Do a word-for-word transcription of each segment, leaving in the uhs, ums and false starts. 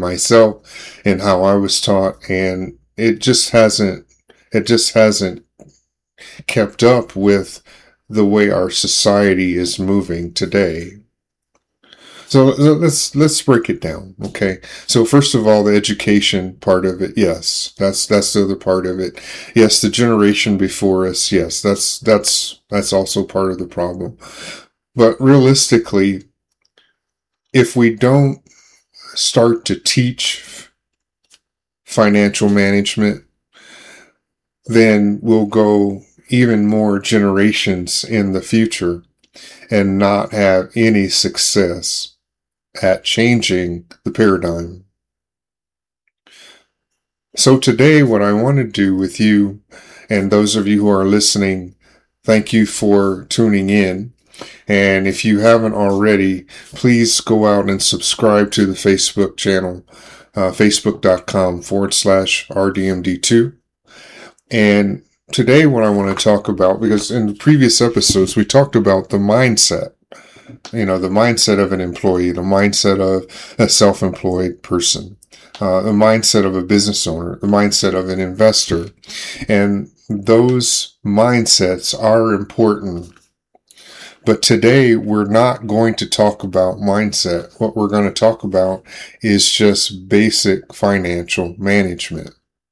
myself and how I was taught, and it just hasn't, it just hasn't kept up with the way our society is moving today. So let's let's break it down, okay? So first of all, the education part of it, yes, that's that's the other part of it. Yes, the generation before us, yes, that's that's that's also part of the problem. But realistically, if we don't start to teach financial management, then we'll go even more generations in the future and not have any success at changing the paradigm. So today, what I want to do with you and those of you who are listening, thank you for tuning in. And if you haven't already, please go out and subscribe to the Facebook channel, uh, facebook.com forward slash RDMD2. And today what I want to talk about, because in the previous episodes, we talked about the mindset, you know, the mindset of an employee, the mindset of a self-employed person, uh, the mindset of a business owner, the mindset of an investor. And those mindsets are important. But today we're not going to talk about mindset. What we're going to talk about is just basic financial management.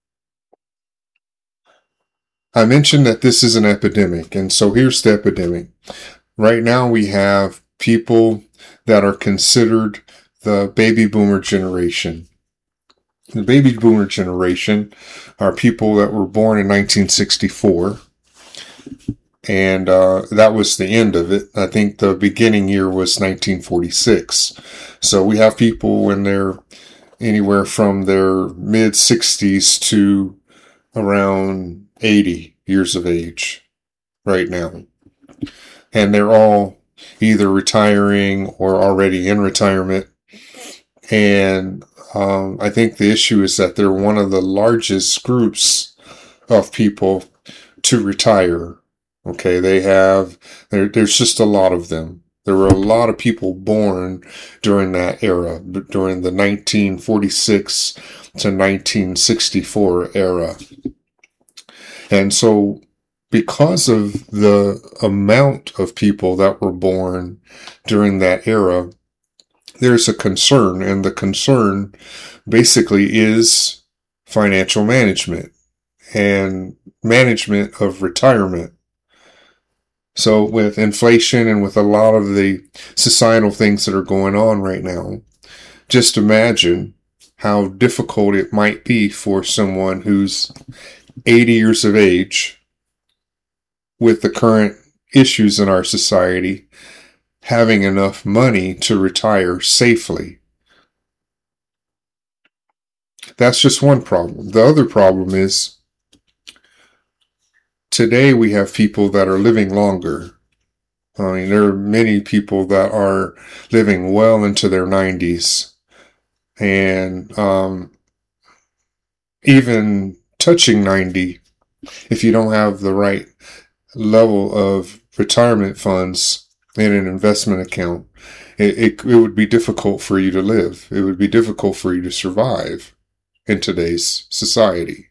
I mentioned that this is an epidemic, and so here's the epidemic. Right now we have people that are considered the baby boomer generation. The baby boomer generation are people that were born in nineteen sixty-four. And uh, that was the end of it. I think the beginning year was nineteen forty-six. So we have people when they're anywhere from their mid-sixties to around eighty years of age right now. And they're all either retiring or already in retirement. And um, I think the issue is that they're one of the largest groups of people to retire. Okay, they have, there, there's just a lot of them. There were a lot of people born during that era, during the nineteen forty-six to nineteen sixty-four era. And so, because of the amount of people that were born during that era, there's a concern, and the concern basically is financial management and management of retirement. So with inflation and with a lot of the societal things that are going on right now, just imagine how difficult it might be for someone who's eighty years of age with the current issues in our society, having enough money to retire safely. That's just one problem. The other problem is today we have people that are living longer. I mean, there are many people that are living well into their nineties and um, even touching ninety. If you don't have the right level of retirement funds in an investment account, it, it, it would be difficult for you to live. It would be difficult for you to survive in today's society.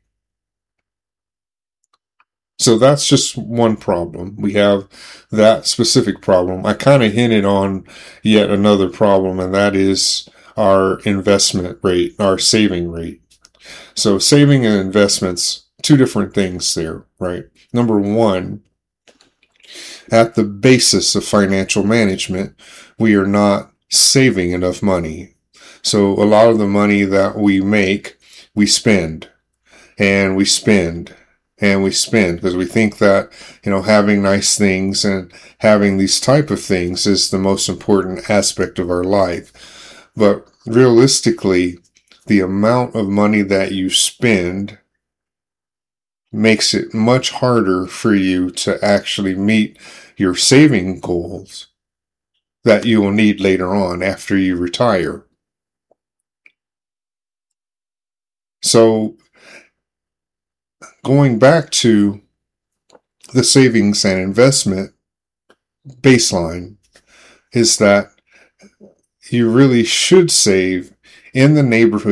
So that's just one problem. We have that specific problem. I kind of hinted on yet another problem, and that is our investment rate, our saving rate. So saving and investments, two different things there, right? Number one, at the basis of financial management, we are not saving enough money. So a lot of the money that we make, we spend, and we spend. And we spend because we think that, you know, having nice things and having these type of things is the most important aspect of our life. But realistically, the amount of money that you spend makes it much harder for you to actually meet your saving goals that you will need later on after you retire. So, going back to the savings and investment baseline is that you really should save in the neighborhood